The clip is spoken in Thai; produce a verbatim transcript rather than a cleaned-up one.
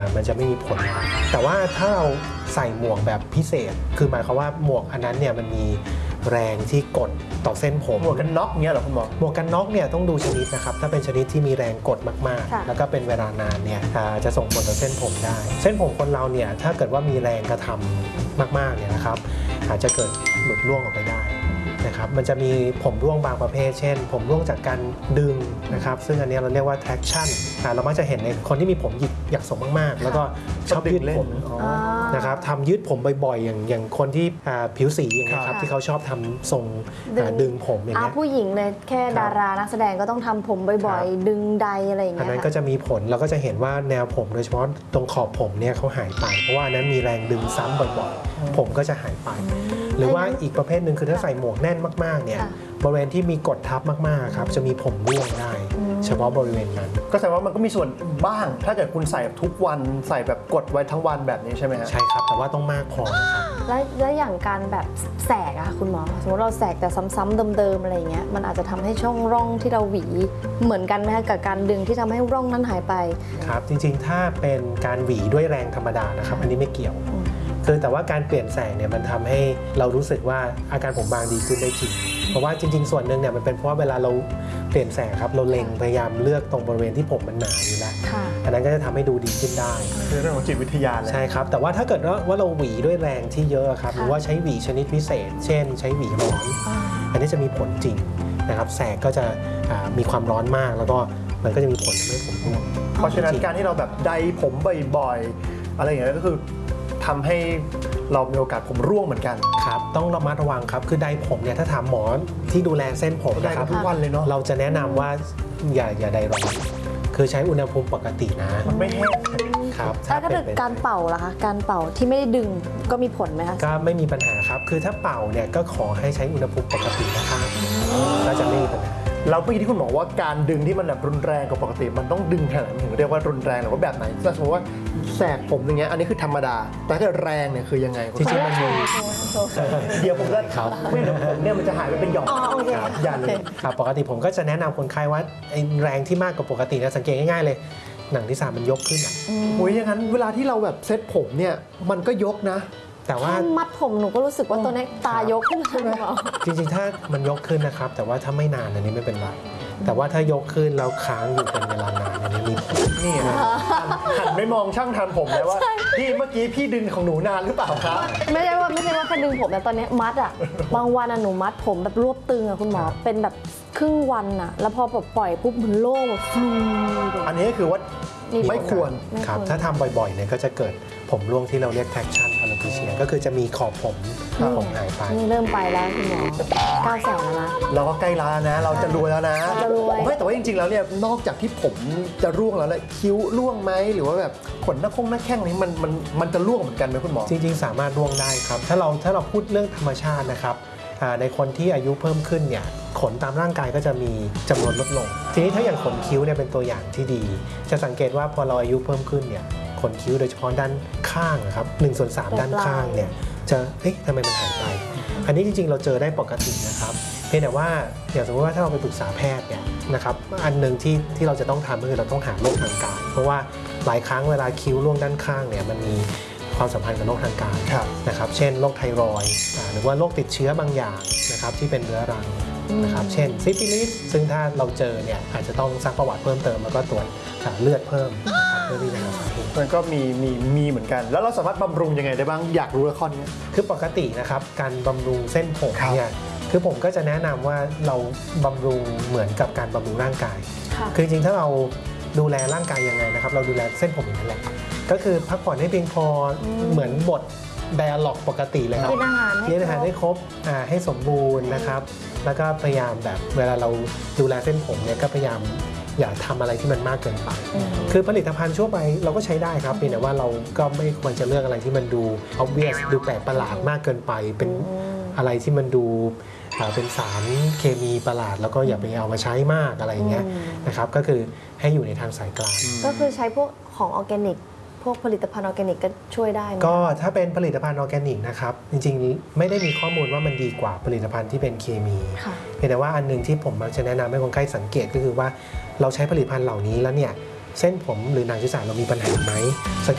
มันจะไม่มีผลแต่ว่าถ้าเราใส่หมวกแบบพิเศษคือหมายความว่าหมวกอันนั้นเนี่ยมันมีแรงที่กดต่อเส้นผมหมวกกันน็อกเงี้ยเหรอคุณหมอหมวกกันน็อกเนี่ยต้องดูชนิดนะครับถ้าเป็นชนิดที่มีแรงกดมากๆแล้วก็เป็นเวลานานเนี่ยจะส่งผลต่อเส้นผมได้เส้นผมคนเราเนี่ยถ้าเกิดว่ามีแรงกระทำมากๆเนี่ยนะครับอาจจะเกิดหลุดร่วงออกไปได้นะครับมันจะมีผมร่วงบางประเภทเช่นผมร่วงจากการดึงนะครับซึ่งอันนี้เราเรียกว่า traction เรามักจะเห็นในคนที่มีผมหยิกหยักศกมากๆแล้วก็ชอบยืดผมนะครับทำยืดผมบ่อยๆอย่างอย่างคนที่ผิวสีอย่างนี้ครับที่เขาชอบทำทรงดึงผมอย่างนี้ผู้หญิงเลยแค่ดารานักแสดงก็ต้องทำผมบ่อยๆดึงใดอะไรอย่างเงี้ยอันนั้นก็จะมีผลเราก็จะเห็นว่าแนวผมโดยเฉพาะตรงขอบผมเนี่ยเขาหายไปเพราะว่านั้นมีแรงดึงซ้ำบ่อยๆผมก็จะหายไปหรือว่าอีกประเภทหนึ่งคือถ้าใส่หมวกแน่นมากๆเนี่ยบริเวณที่มีกดทับมากๆครับจะมีผมร่วงได้เฉพาะบริเวณนั้นก็แสดงว่ามันก็มีส่วนบ้างถ้าเกิดคุณใส่ทุกวันใส่แบบกดไว้ทั้งวันแบบนี้ใช่ไหมฮะใช่ครับแต่ว่าต้องมากพอนะครับแล้วแล้วอย่างการแบบแสกอะคุณหมอสมมติเราแสกแต่ซ้ำๆเดิมๆอะไรเงี้ยมันอาจจะทำให้ช่องร่องที่เราหวีเหมือนกันไหมคะกับการดึงที่ทำให้ร่องนั้นหายไปครับจริงๆถ้าเป็นการหวีด้วยแรงธรรมดานะครับอันนี้ไม่เกี่ยวคือแต่ว่าการเปลี่ยนแสงเนี่ยมันทำให้เรารู้สึกว่าอาการผมบางดีขึ้นได้จริงเพราะว่าจริงๆส่วนหนึ่งเนี่ยมันเป็นเพราะว่าเวลาเราเปลี่ยนแสงครับเราเล็งพยายามเลือกตรงบริเวณที่ผมมันหนาอยู่แล้วอันนั้นก็จะทำให้ดูดีขึ้นได้คือเรื่องของจิตวิทยาเลยใช่ครับแต่ว่าถ้าเกิดว่าเราหวีด้วยแรงที่เยอะครับหรือว่าใช้หวีชนิดพิเศษเช่นใช้หวีร้อนอันนี้จะมีผลจริงนะครับแสงก็จะมีความร้อนมากแล้วก็มันก็จะมีผลทำให้ผมร่วงเพราะฉะนั้นการที่เราแบบใดผมบ่อยๆอะไรอย่างเงี้ยก็คือทำให้เรามีโอกาสผมร่วงเหมือนกันครับต้องระมัดระวังครับคือไดผมเนี่ยถ้าถามหมอที่ดูแลเส้นผมนะครับทุกวันเลยเนาะเราจะแนะนำว่าอย่าอย่าไดร้อนคือใช้อุณหภูมิปกตินะมันไม่แห้งครับถ้าเกิดการเป่าล่ะคะการเป่าที่ไม่ได้ดึงก็มีผลไหมคะก็ไม่มีปัญหาครับคือถ้าเป่าเนี่ยก็ขอให้ใช้อุณหภูมิปกตินะครับก็จะไม่มีปัญหาเราเมื่อกี้ที่คุณบอกว่าการดึงที่มันแบบรุนแรงกว่าปกติมันต้องดึงขนาดไหนถึงเรียกว่ารุนแรงหรือว่าแบบไหนสมมติว่าแสกผมอย่างเงี้ยอันนี้คือธรรมดาแต่ถ้าแรงเนี่ยคือยังไงจริงๆมันมีเดี๋ยวผมจะไม่เดี๋ยวผมเนี่ยมันจะหายไปเป็นหย่อมอย่าเลยครับปกติผมก็จะแนะนำคนไข้ว่าแรงที่มากกว่าปกตินะสังเกตง่ายๆเลยหนังที่สามมันยกขึ้นอ่ะโอ้ยอย่างนั้นเวลาที่เราแบบเซ็ตผมเนี่ยมันก็ยกนะแต่ว่ามัดผมหนูก็รู้สึกว่าตัวนี้ตายกขึ้นใช่ไหมจริงๆถ้ามันยกขึ้นนะครับแต่ว่าถ้าไม่นานอันนี้ไม่เป็นไรแต่ว่าถ้ายกขึ้นแล้วค้างอยู่เป็นเวลานานอันนี้มีผลนี่นะหันไม่มองช่างทำผมเลยว่าพี่เมื่อกี้พี่ดึงของหนูนานหรือเปล่าครับไม่ใช่ว่าไม่ใช่ว่าแค่ดึงผมแต่ตอนนี้มัดอ่ะบางวันหนูมัดผมแบบรวบตึงอ่ะคุณหมอเป็นแบบครึ่งวันอ่ะแล้วพอแบบปล่อยปุ๊บมันโล่งแบบฟูอันนี้คือว่าไม่ควรครับถ้าทำบ่อยๆเนี่ยก็จะเกิดผมร่วงที่เราเรียก traction alopecia ก็คือจะมีขอบผมผมหายไปนี่เริ่มไปแล้วคุณหมอเก้าแสนแล้วนะเราก็ใกล้แล้วนะเราจะรวยแล้วนะไม่แต่ว่าจริงๆแล้วเนี่ยนอกจากที่ผมจะร่วงแล้วแหละคิ้วร่วงไหมหรือว่าแบบขนหน้าคงหน้าแข้งนี้มันมันมันจะร่วงเหมือนกันไหมคุณหมอจริงๆสามารถร่วงได้ครับถ้าเราถ้าเราพูดเรื่องธรรมชาตินะครับในคนที่อายุเพิ่มขึ้นเนี่ยขนตามร่างกายก็จะมีจำนวนลดลงทีนี้ถ้าอย่างขนคิ้วเนี่ยเป็นตัวอย่างที่ดีจะสังเกตว่าพอเราอายุเพิ่มขึ้นเนี่ยขนคิ้วโดยเฉพาะด้านข้างนะครับหนึ่งส่วนสามด้านข้างเนี่ยจะเอ๊ะทำไมมันหายไปอันนี้จริงๆเราเจอได้ปกตินะครับเพียงแต่ว่าอย่างสมมติว่าถ้าเราไปปรึกษาแพทย์เนี่ยนะครับอันหนึ่งที่ที่เราจะต้องทำก็คือเราต้องหาโรคทางกายเพราะว่าหลายครั้งเวลาคิ้วร่วงด้านข้างเนี่ยมันมีความสัมพันธ์กับโรคทางกายนะครับเช่นโรคไทรอยด์หรือว่าโรคติดเชื้อบางอย่างนะครับที่เป็นเรื้อรังนะครับเช่นซิฟิลิสซึ่งถ้าเราเจอเนี่ยอาจจะต้องซักประวัติเพิ่มเติมแล้วก็ตรวจเลือดเพิ่มนะครับเพื่อที่จะหาสาเหตุมันก็มีมีมีเหมือนกันแล้วเราสามารถบำรุงยังไงได้บ้างอยากรู้ข้อนี้คือปกตินะครับการบำรุงเส้นผมเนี่ยคือผมก็จะแนะนำว่าเราบำรุงเหมือนกับการบำรุงร่างกายคือจริงๆถ้าเราดูแลร่างกายยังไงนะครับเราดูแลเส้นผมอย่างนั้นแหละก็คือพักผ่อนให้เพียงพอเหมือนบทไดอะล็อกปกติเลยครับกินอาหารกินอาหารให้ครบให้สมบูรณ์นะครับแล้วก็พยายามแบบเวลาเราดูแลเส้นผมเนี่ยก็พยายามอย่าทำอะไรที่มันมากเกินไปคือผลิตภัณฑ์ทั่วไปเราก็ใช้ได้ครับเพียงแต่ว่าเราก็ไม่ควรจะเลือกอะไรที่มันดู obvious ดูแปลกประหลาดมากเกินไปเป็นอะไรที่มันดูเป็นสารเคมีประหลาดแล้วก็อย่าไปเอามาใช้มากอะไรอย่างเงี้ยนะครับก็คือให้อยู่ในทางสายกลางก็คือใช้พวกของออร์แกนิกพวกผลิตภัณฑ์ออร์แกนิกก็ช่วยได้ก็ถ้าเป็นผลิตภัณฑ์ออร์แกนิกนะครับจริงๆไม่ได้มีข้อมูลว่ามันดีกว่าผลิตภัณฑ์ที่เป็นเคมีเพียงแต่ว่าอันนึงที่ผมมักจะแนะนำให้คนไข้สังเกตก็คือว่าเราใช้ผลิตภัณฑ์เหล่านี้แล้วเนี่ยเส้นผมหรือหนังศีรษะเรามีปัญหาไหมสังเกต